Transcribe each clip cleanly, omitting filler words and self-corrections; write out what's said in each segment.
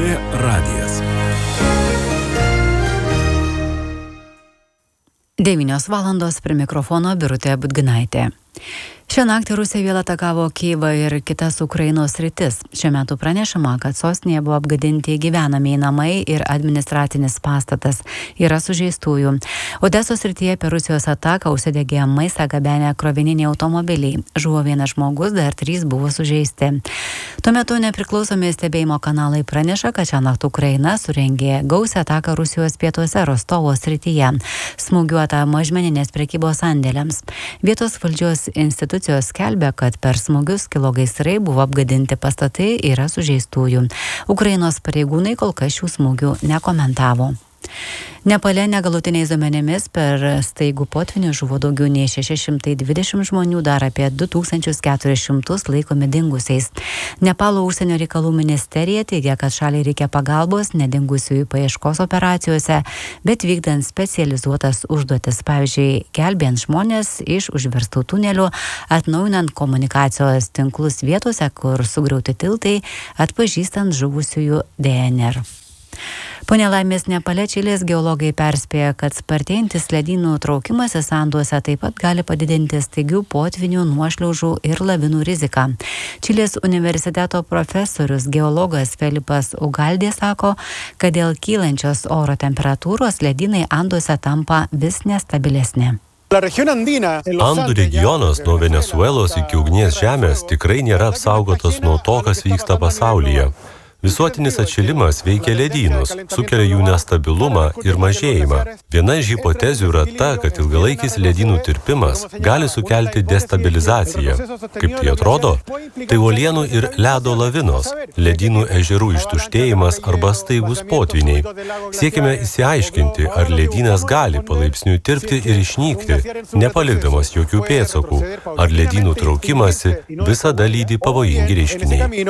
LRT radijas. 9 valandos prie mikrofono Birutė Budginaitė. Šią naktį Rusija vėl atakavo Kyjivą ir kitas Ukrainos sritis. Šiuo metu pranešama, kad sostinėje buvo apgadinti gyvenamieji namai ir administracinis pastatas. Yra sužeistųjų. Odesos srityje per Rusijos ataką užsidegė maistą gabenę krovininiai automobiliai. Žuvo vienas žmogus, dar 3 buvo sužeisti. Tuo metu nepriklausomi stebėjimo kanalai praneša, kad šią naktį Ukraina surengė gausią ataką Rusijos pietuose Rostovo srityje, smūgiuotą mažmeninės prekybos sandėliams. Vietos valdžios institucijos skelbia, kad per smūgius kilo gaisrai, buvo apgadinti pastatai, yra sužeistųjų. Ukrainos pareigūnai kol kas šių smūgių nekomentavo. Nepale negalutiniais duomenimis per staigų potvynį žuvo daugiau nei 620 žmonių, dar apie 2400 laikomi dingusiais. Nepalo užsienio reikalų ministerija teigia, kad šaliai reikia pagalbos nedingusiųjų paieškos operacijose, bet vykdant specializuotas užduotis, pavyzdžiui, gelbėjant žmonės iš užverstų tunelių, atnaujinant komunikacijos tinklus vietose, kur sugriauti tiltai, atpažįstant žuvusiųjų DNR. Po nelaimės Nepale Čilės geologai perspėja, kad spartėjantis ledynų traukimasis Anduose taip pat gali padidinti staigių potvynių, nuošliaužų ir lavinų riziką. Čilės universiteto profesorius geologas Felipas Ugaldė sako, kad dėl kylančios oro temperatūros ledynai Anduose tampa vis nestabilesni. Andų regionas nuo Venesuelos iki ugnies žemės tikrai nėra apsaugotas nuo to, kas vyksta pasaulyje. Visuotinis atšilimas veikia ledynus, sukelia jų nestabilumą ir mažėjimą. Viena iš hipotezių yra ta, kad ilgalaikis ledynų tirpimas gali sukelti destabilizaciją. Kaip tai atrodo? Tai uolienų ir ledo lavinos, ledynų ežerų ištuštėjimas arba staigus potvyniai. Siekime įsiaiškinti, ar ledynas gali palaipsniui tirpti ir išnykti, nepalikdamas jokių pėdsakų, ar ledynų traukimasi visada lydi pavojingi reiškiniai.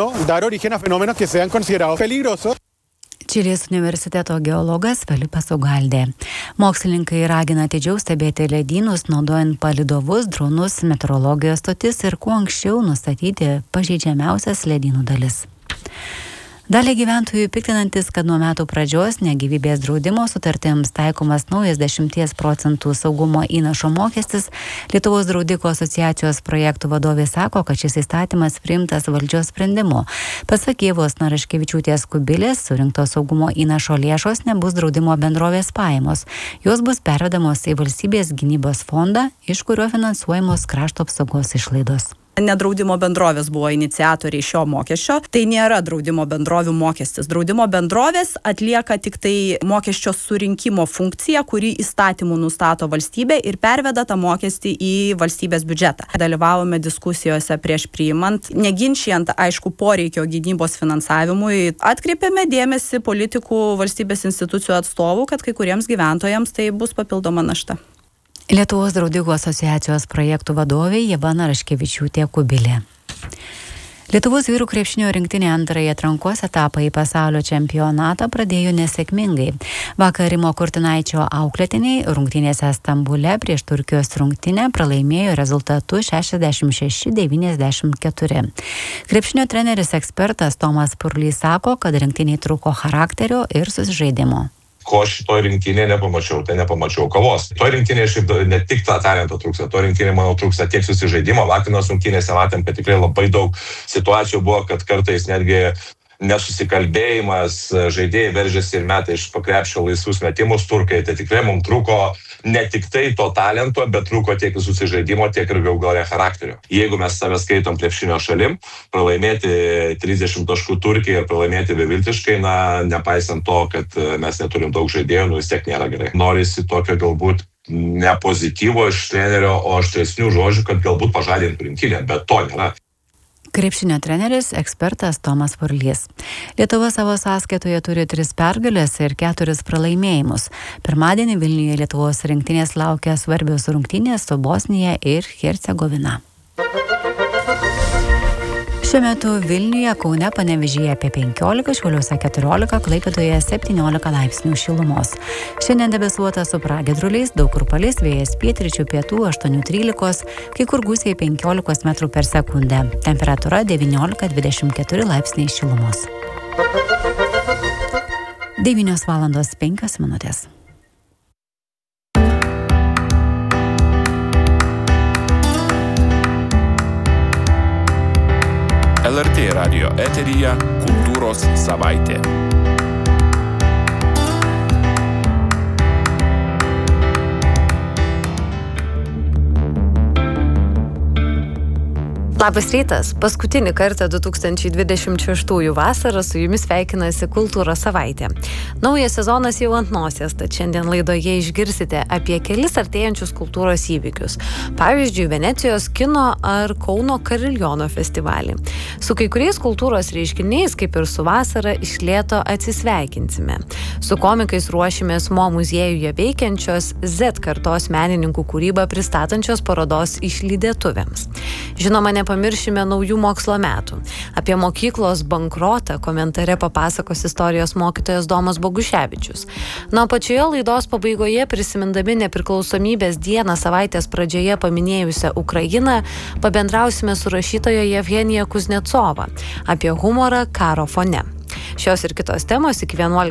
Čilės universiteto geologas Felipas Ugaldė. Mokslininkai ragina atidžiau stebėti ledynus, naudojant palydovus, dronus, meteorologijos stotis ir kuo anksčiau nustatyti pažeidžiamiausias ledynų dalis. Daliai gyventojų piktinantis, kad nuo metų pradžios negyvybės draudimo sutartims taikomas naujas 10% saugumo įnašo mokestis, Lietuvos draudikų asociacijos projektų vadovė sako, kad šis įstatymas priimtas valdžios sprendimu. Pasak Ievos Naraškevičiūtės Kubilės, surinkto saugumo įnašo lėšos nebus draudimo bendrovės pajamos. Jos bus pervedamos į valstybės gynybos fondą, iš kurio finansuojamos krašto apsaugos išlaidos. Nedraudimo bendrovės buvo iniciatoriai šio mokesčio. Tai nėra draudimo bendrovių mokestis. Draudimo bendrovės atlieka tik tai mokesčio surinkimo funkciją, kurį įstatymų nustato valstybė ir perveda tą mokestį į valstybės biudžetą. Dalyvavome diskusijose prieš priimant, neginčijant, aišku, poreikio gynybos finansavimui. Atkreipėme dėmesį politikų, valstybės institucijų atstovų, kad kai kuriems gyventojams tai bus papildoma našta. Lietuvos draudikų asociacijos projektų vadovė Ieva Naraškevičiūtė Kubilė. Lietuvos vyrų krepšinio rinktinė antrąjį atrankos etapą į pasaulio čempionatą pradėjo nesėkmingai. Vakar Rimo Kurtinaičio auklėtiniai rungtynėse Stambule prieš Turkijos rinktinę pralaimėjo rezultatu 66-94. Krepšinio treneris ekspertas Tomas Purlys sako, kad rinktiniai trūko charakterio ir susižaidimo. Ko šitoj rinktinėje nepamačiau, tai nepamačiau kovos. Toj rinktinėje šiaip ne tik tą talento trūksta, toj rinktinėje, manau, trūksta tiek susižaidimo. Vakinos rungtynėse matėm, kad tikrai labai daug situacijų buvo, kad kartais netgi nesusikalbėjimas, žaidėjai veržėsi ir metė iš pakrepšio laisvus metimus turkai. Tai tikrai mums trūko ne tik tai to talento, bet trūko tiek susižaidimo, tiek ir galų charakterio. Jeigu mes save skaitom krepšinio šalim, pralaimėti 30 taškų Turkijai ir pralaimėti beviltiškai, nepaisant to, kad mes neturim daug žaidėjų, vis tiek nėra gerai. Norisi tokio galbūt ne pozityvo iš trenerio, o aštresnių žodžių, kad galbūt pažadintų rinktinę, bet to nėra. Krepšinio treneris ekspertas Tomas Purlys. Lietuva savo sąskaitoje turi 3 pergalės ir 4 pralaimėjimus. Pirmadienį Vilniuje Lietuvos rinktinės laukia svarbios rungtynės su Bosnija ir Hercegovina. Šiuo metu Vilniuje, Kaune, Panevėžyje apie 15, Šiauliuose 14, Klaipėdoje 17 laipsnių šilumos. Šiandien debesuota su pragiedruliais, daug kur palis, vėjas pietryčių pietų 8-13, kai kur gūsiai 15 metrų per sekundę. Temperatūra 19-24 laipsniai šilumos. 9:05. LRT radijo eteryje Kultūros savaitė. Labas rytas. Paskutinį kartą 2026 vasarą su jumis sveikinasi Kultūros savaitė. Naujas sezonas jau ant nosies, tad šiandien laidoje išgirsite apie kelis artėjančius kultūros įvykius. Pavyzdžiui, Venecijos kino ar Kauno Kariljono festivalį. Su kai kuriais kultūros reiškiniais, kaip ir su vasara, iš lėto atsisveikinsime. Su komikais ruošimės Mo muziejuje veikiančios Z kartos menininkų kūrybą pristatančios parodos Išlydėtuvėms. Žinoma, nepamiršime naujų mokslo metų. Apie mokyklos bankrotą komentare papasakos istorijos mokytojas Domas Boguševičius. Na, pačioje laidos pabaigoje, prisimindami nepriklausomybės dieną savaitės pradžioje paminėjusią Ukrainą, pabendrausime su rašytoja Jevgenija Kuznecova apie humorą karo fone. Šios ir kitos temos iki 11